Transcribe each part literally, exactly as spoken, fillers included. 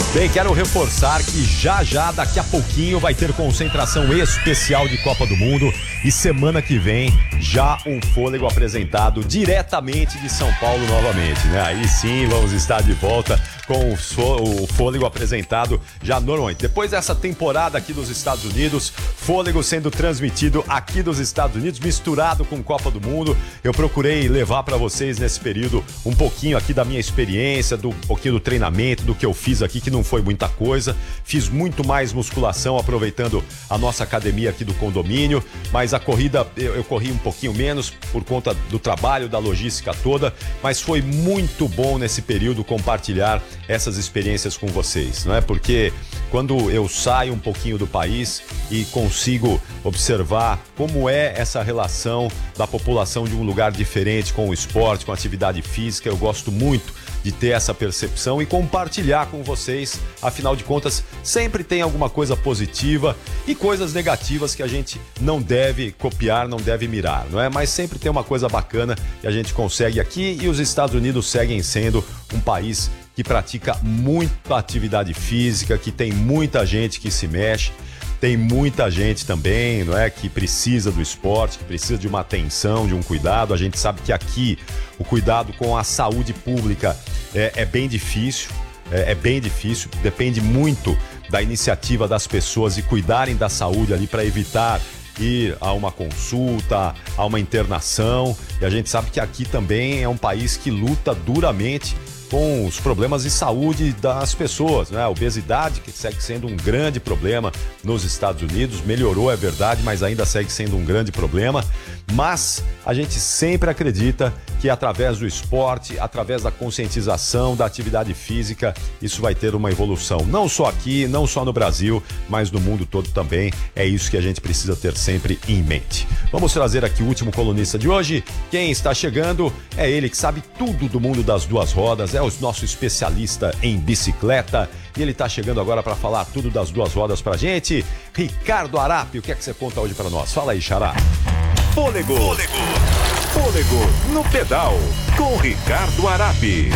Bem, quero reforçar que já já, daqui a pouquinho, vai ter concentração especial de Copa do Mundo e semana que vem já um Fôlego apresentado diretamente de São Paulo novamente, né? Aí sim vamos estar de volta com o Fôlego apresentado já normalmente. Depois dessa temporada aqui dos Estados Unidos, Fôlego sendo transmitido aqui dos Estados Unidos, misturado com Copa do Mundo, eu procurei levar para vocês nesse período um pouquinho aqui da minha experiência, do, um pouquinho do treinamento, do que eu fiz aqui, que não foi muita coisa. Fiz muito mais musculação aproveitando a nossa academia aqui do condomínio, mas a corrida eu, eu corri um pouquinho menos por conta do trabalho, da logística toda, mas foi muito bom nesse período compartilhar essas experiências com vocês, não é? Porque quando eu saio um pouquinho do país e consigo observar como é essa relação da população de um lugar diferente com o esporte, com a atividade física, eu gosto muito de ter essa percepção e compartilhar com vocês. Afinal de contas, sempre tem alguma coisa positiva e coisas negativas que a gente não deve copiar, não deve mirar, não é? Mas sempre tem uma coisa bacana que a gente consegue aqui, e os Estados Unidos seguem sendo um país que pratica muita atividade física, que tem muita gente que se mexe. Tem muita gente também, não é, que precisa do esporte, que precisa de uma atenção, de um cuidado. A gente sabe que aqui o cuidado com a saúde pública é, é bem difícil, é, é bem difícil. Depende muito da iniciativa das pessoas e cuidarem da saúde ali para evitar ir a uma consulta, a uma internação. E a gente sabe que aqui também é um país que luta duramente com os problemas de saúde das pessoas, né? A obesidade, que segue sendo um grande problema nos Estados Unidos, melhorou, é verdade, mas ainda segue sendo um grande problema. Mas a gente sempre acredita que através do esporte, através da conscientização, da atividade física, isso vai ter uma evolução. Não só aqui, não só no Brasil, mas no mundo todo também. É isso que a gente precisa ter sempre em mente. Vamos trazer aqui o último colunista de hoje. Quem está chegando é ele que sabe tudo do mundo das duas rodas, é o nosso especialista em bicicleta. E ele está chegando agora para falar tudo das duas rodas pra gente. Ricardo Arapi, o que é que você conta hoje para nós? Fala aí, Xará. Fôlego. Fôlego. Fôlego no pedal, com Ricardo Arapi.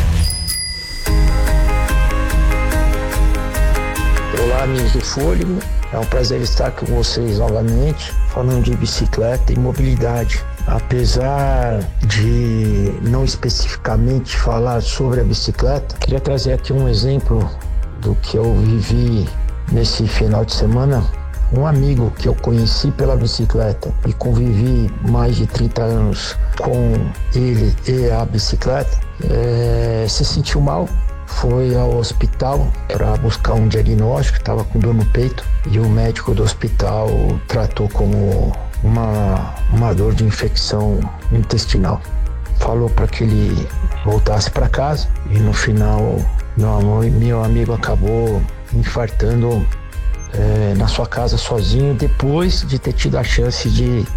Olá, amigos do Fôlego. É um prazer estar com vocês novamente, falando de bicicleta e mobilidade. Apesar de não especificamente falar sobre a bicicleta, queria trazer aqui um exemplo do que eu vivi nesse final de semana. Um amigo que eu conheci pela bicicleta e convivi mais de trinta anos com ele e a bicicleta, é, se sentiu mal, foi ao hospital para buscar um diagnóstico, estava com dor no peito, e o médico do hospital tratou como uma, uma dor de infecção intestinal. Falou para que ele voltasse para casa e no final meu, meu amigo acabou infartando É, na sua casa sozinho, depois de ter tido a chance de